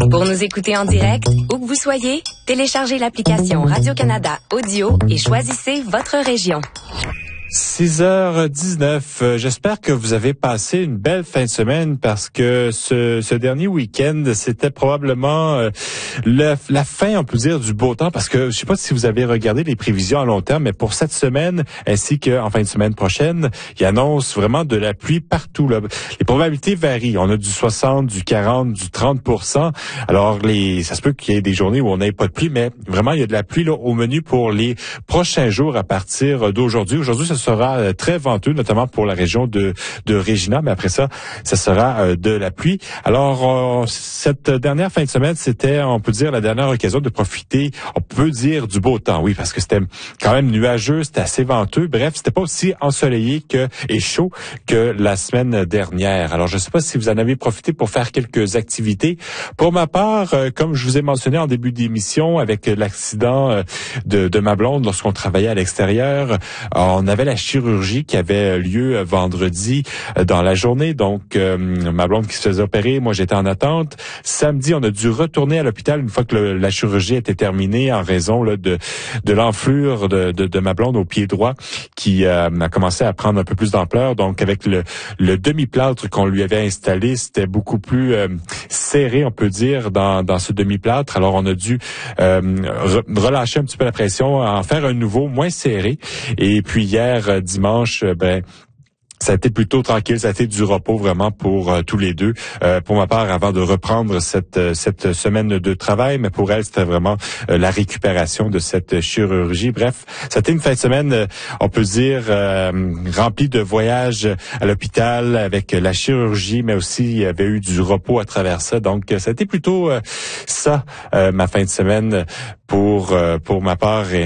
Pour nous écouter en direct, où que vous soyez, téléchargez l'application Radio-Canada Audio et choisissez votre région. 6h19. J'espère que vous avez passé une belle fin de semaine parce que ce dernier week-end, c'était probablement la fin, on peut dire, du beau temps parce que je sais pas si vous avez regardé les prévisions à long terme, mais pour cette semaine ainsi qu'en fin de semaine prochaine, il annonce vraiment de la pluie partout, là. Les probabilités varient. On a du 60, du 40, du 30%. Alors, ça se peut qu'il y ait des journées où on n'ait pas de pluie, mais vraiment, il y a de la pluie là au menu pour les prochains jours à partir d'aujourd'hui. Aujourd'hui, ce sera très venteux, notamment pour la région de Regina, mais après ça, ça sera de la pluie. Alors, cette dernière fin de semaine, c'était, on peut dire, la dernière occasion de profiter, on peut dire, du beau temps, oui, parce que c'était quand même nuageux, c'était assez venteux. Bref, c'était pas aussi ensoleillé et chaud que la semaine dernière. Alors, je ne sais pas si vous en avez profité pour faire quelques activités. Pour ma part, comme je vous ai mentionné en début d'émission, avec l'accident de ma blonde lorsqu'on travaillait à l'extérieur, on avait la chirurgie qui avait lieu vendredi dans la journée. Donc, ma blonde qui se faisait opérer, moi j'étais en attente. Samedi, on a dû retourner à l'hôpital une fois que la chirurgie était terminée en raison là, de l'enflure de ma blonde au pied droit qui a commencé à prendre un peu plus d'ampleur. Donc, avec le demi-plâtre qu'on lui avait installé, c'était beaucoup plus serré, on peut dire, dans ce demi-plâtre. Alors, on a dû relâcher un petit peu la pression, en faire un nouveau, moins serré. Et puis hier, dimanche, ça a été plutôt tranquille, ça a été du repos vraiment pour tous les deux. Pour ma part, avant de reprendre cette semaine de travail, mais pour elle, c'était vraiment la récupération de cette chirurgie. Bref, ça a été une fin de semaine, on peut dire, remplie de voyages à l'hôpital avec la chirurgie, mais aussi il y avait eu du repos à travers ça. Donc, ça a été plutôt ça, ma fin de semaine pour ma part.